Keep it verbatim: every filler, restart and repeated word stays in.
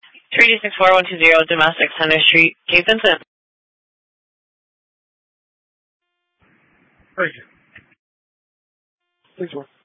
three two six four one two zero Domestic Center Street, Cape Vincent. Very good. Please work.